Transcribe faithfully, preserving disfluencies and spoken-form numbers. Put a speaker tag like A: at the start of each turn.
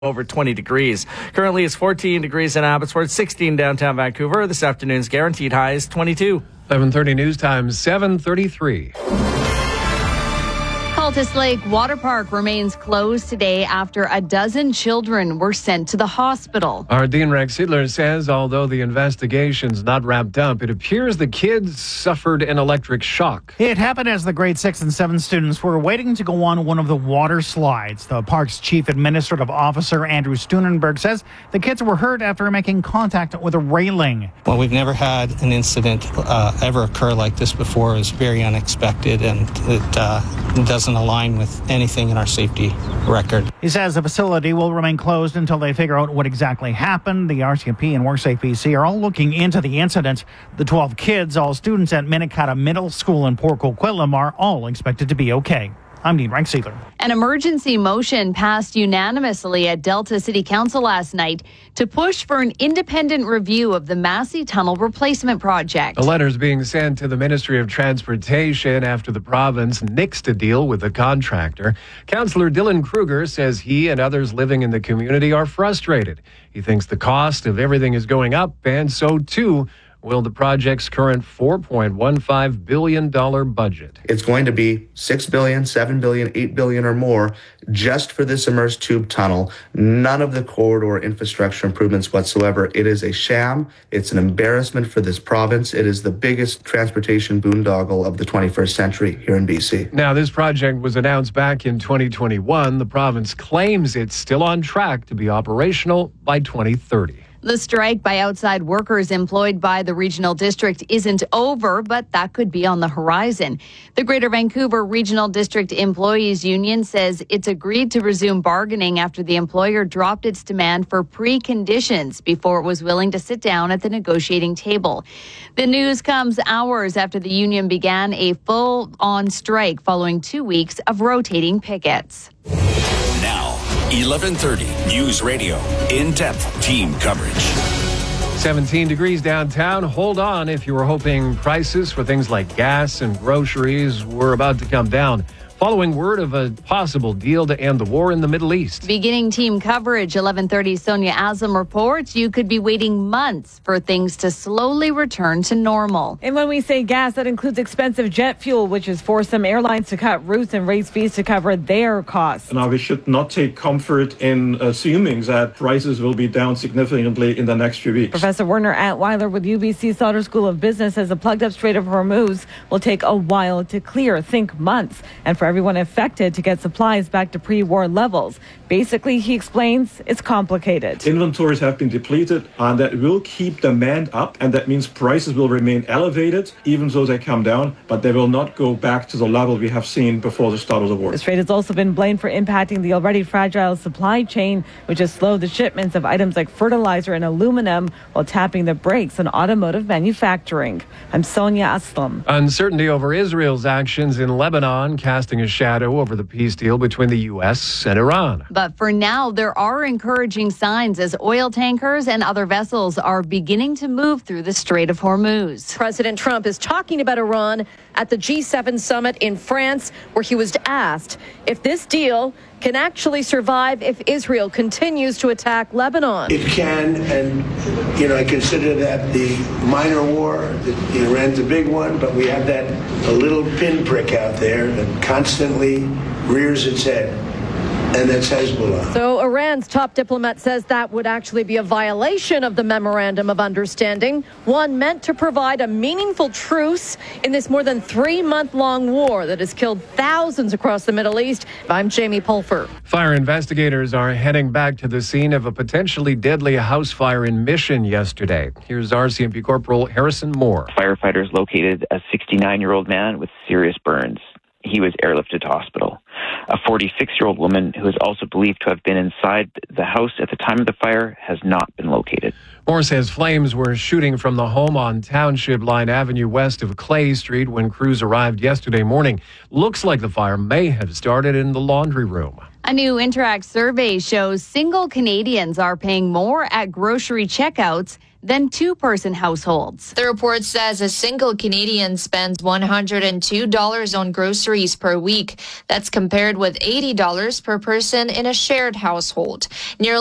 A: over twenty degrees. Currently it's fourteen degrees in Abbotsford, sixteen downtown Vancouver. This afternoon's guaranteed high is twenty-two.
B: eleven thirty news time, seven thirty-three.
C: Cultus Lake Water Park remains closed today after a dozen children were sent to the hospital.
B: Our Dean Rex Sidler says although the investigation's not wrapped up, it appears the kids suffered an electric shock.
D: It happened as the grade six and seven students were waiting to go on one of the water slides. The park's chief administrative officer, Andrew Steunenberg, says the kids were hurt after making contact with a railing.
E: Well, we've never had an incident uh, ever occur like this before. It was very unexpected, and it, uh, it doesn't align with anything in our safety record.
D: He says the facility will remain closed until they figure out what exactly happened. The R C M P and WorkSafe B C are all looking into the incident. The twelve kids, all students at Minikata Middle School in Port Coquitlam, are all expected to be okay. I'm Dean Rex Sidler.
C: An emergency motion passed unanimously at Delta City Council last night to push for an independent review of the Massey Tunnel replacement project.
B: A letter is being sent to the Ministry of Transportation after the province nixed a deal with the contractor. Councillor Dylan Kruger says he and others living in the community are frustrated. He thinks the cost of everything is going up, and so too will the project's current four point one five billion dollars budget.
F: It's going to be six billion dollars, seven billion dollars, eight billion dollars or more just for this immersed tube tunnel. None of the corridor infrastructure improvements whatsoever. It is a sham. It's an embarrassment for this province. It is the biggest transportation boondoggle of the twenty-first century here in B C.
B: Now, this project was announced back in twenty twenty-one. The province claims it's still on track to be operational by twenty thirty.
C: The strike by outside workers employed by the regional district isn't over, but that could be on the horizon. The Greater Vancouver Regional District Employees Union says it's agreed to resume bargaining after the employer dropped its demand for preconditions before it was willing to sit down at the negotiating table. The news comes hours after the union began a full-on strike following two weeks of rotating pickets.
G: Now, eleven thirty News Radio, in-depth team coverage.
B: seventeen degrees downtown. Hold on if you were hoping prices for things like gas and groceries were about to come down, following word of a possible deal to end the war in the Middle East.
C: Beginning team coverage, eleven thirty Sonia Aslam reports you could be waiting months for things to slowly return to normal.
H: And when we say gas, that includes expensive jet fuel, which has forced some airlines to cut routes and raise fees to cover their costs.
I: Now, we should not take comfort in assuming that prices will be down significantly in the next few weeks.
H: Professor Werner Atweiler with U B C Sauder School of Business says the plugged-up Strait of Hormuz will take a while to clear, think months, and for everyone affected to get supplies back to pre-war levels. Basically, he explains, it's complicated.
I: Inventories have been depleted, and that will keep demand up, and that means prices will remain elevated, even though they come down, but they will not go back to the level we have seen before the start of the war.
H: The strait has also been blamed for impacting the already fragile supply chain, which has slowed the shipments of items like fertilizer and aluminum while tapping the brakes on automotive manufacturing. I'm Sonia Aslam.
B: Uncertainty over Israel's actions in Lebanon casting a shadow over the peace deal between the U S and Iran.
C: But for now, there are encouraging signs as oil tankers and other vessels are beginning to move through the Strait of Hormuz.
J: President Trump is talking about Iran at the G seven summit in France, where he was asked if this deal can actually survive if Israel continues to attack Lebanon.
K: It can, and, you know, I consider that the minor war. The, the Iran's a big one, but we have that a little pinprick out there that constantly rears its head. And that's Hezbollah.
J: So Iran's top diplomat says that would actually be a violation of the Memorandum of Understanding, one meant to provide a meaningful truce in this more than three-month-long war that has killed thousands across the Middle East. I'm Jamie Pulfer.
B: Fire investigators are heading back to the scene of a potentially deadly house fire in Mission yesterday. Here's R C M P Corporal Harrison Moore.
L: Firefighters located a sixty-nine-year-old man with serious burns. He was airlifted to hospital. A forty-six-year-old woman who is also believed to have been inside the house at the time of the fire has not been located.
B: Moore says flames were shooting from the home on Township Line Avenue west of Clay Street when crews arrived yesterday morning. Looks like the fire may have started in the laundry room.
C: A new Interact survey shows single Canadians are paying more at grocery checkouts than two-person households.
M: The report says a single Canadian spends one hundred two dollars on groceries per week. That's compared with eighty dollars per person in a shared household. Nearly